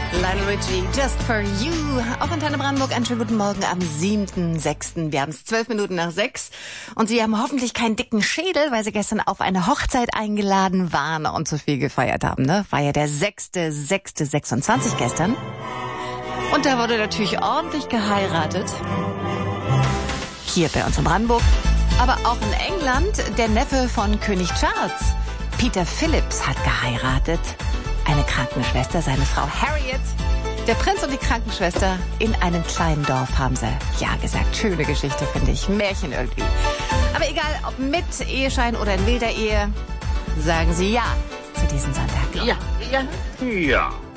Lionel Richie, Just for You. Auf Antenne Brandenburg, einen schönen guten Morgen am 7.6. Wir haben es 12:12. Und Sie haben hoffentlich keinen dicken Schädel, weil Sie gestern auf eine Hochzeit eingeladen waren und zu viel gefeiert haben, ne? War ja der 6.6.26 gestern. Und da wurde natürlich ordentlich geheiratet. Hier bei uns in Brandenburg. Aber auch in England, der Neffe von König Charles, Peter Phillips, hat geheiratet. Eine Krankenschwester, seine Frau Harriet. Der Prinz und die Krankenschwester in einem kleinen Dorf haben sie ja gesagt. Schöne Geschichte, finde ich. Märchen irgendwie. Aber egal, ob mit Eheschein oder in wilder Ehe, sagen Sie ja zu diesem Sonntag. Ja.